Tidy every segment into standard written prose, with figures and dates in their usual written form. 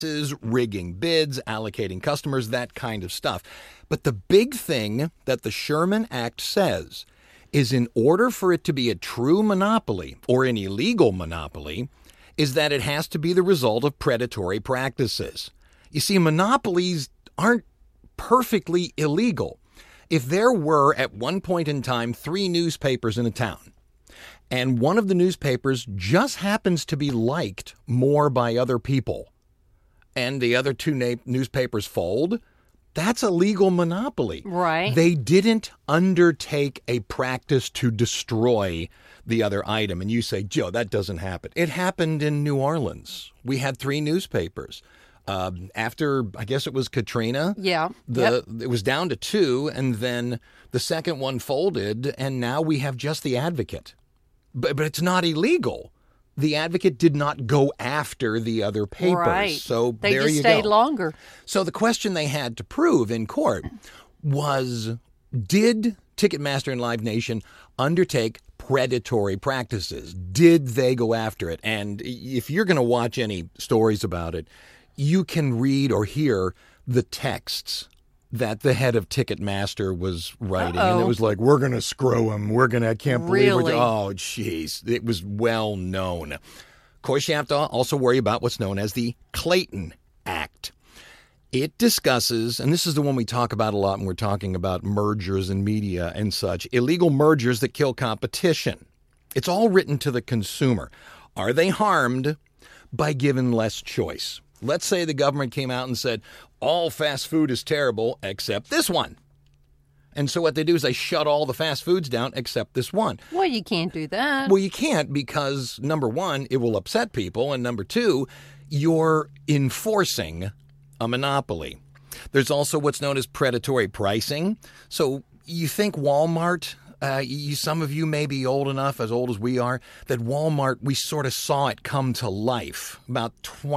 rigging bids, allocating customers, that kind of stuff. But the big thing that the Sherman Act says is in order for it to be a true monopoly or an illegal monopoly, is that it has to be the result of predatory practices. You see, monopolies aren't perfectly illegal. If there were, at one point in time, 3 newspapers in a town, and one of the newspapers just happens to be liked more by other people, and the other 2 newspapers fold, that's a legal monopoly. Right. They didn't undertake a practice to destroy the other item. And you say, Joe, that doesn't happen. It happened in New Orleans. We had 3 newspapers. After, I guess it was Katrina. Yeah. It was down to 2, and then the second one folded, and now we have just the Advocate. But it's not illegal. The Advocate did not go after the other papers. Right. So they there just you stayed go. longer. So the question they had to prove in court was, did Ticketmaster and Live Nation undertake predatory practices? Did they go after it? And if you're going to watch any stories about it, you can read or hear the texts that the head of Ticketmaster was writing. And it was like, we're going to screw him. I can't believe Really? Oh, jeez. It was well known. Of course, you have to also worry about what's known as the Clayton Act. It discusses, and this is the one we talk about a lot when we're talking about mergers and media and such, illegal mergers that kill competition. It's all written to the consumer. Are they harmed by given less choice? Let's say the government came out and said, all fast food is terrible except this one. And so what they do is they shut all the fast foods down except this one. Well, you can't do that. Well, you can't because, number one, it will upset people. And number two, you're enforcing a monopoly. There's also what's known as predatory pricing. So you think Walmart, some of you may be old enough, as old as we are, that Walmart, we sort of saw it come to life. About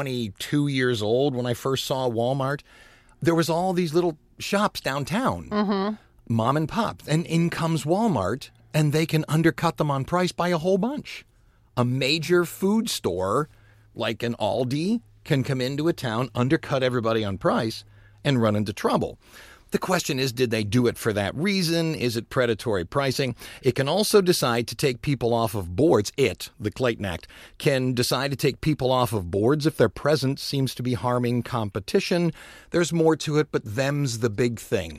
22 years old when I first saw Walmart, there was all these little shops downtown, mom and pop. And in comes Walmart, and they can undercut them on price by a whole bunch. A major food store like an Aldi can come into a town, undercut everybody on price, and run into trouble. The question is, did they do it for that reason? Is it predatory pricing? It can also decide to take people off of boards. The Clayton Act, can decide to take people off of boards if their presence seems to be harming competition. There's more to it, but them's the big thing.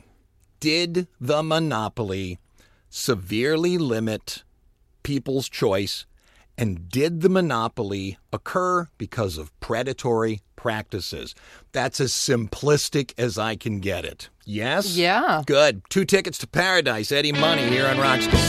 Did the monopoly severely limit people's choice? And did the monopoly occur because of predatory practices? That's as simplistic as I can get it. Yes? Yeah. Good. 2 tickets to paradise. Eddie Money here on Rockstar.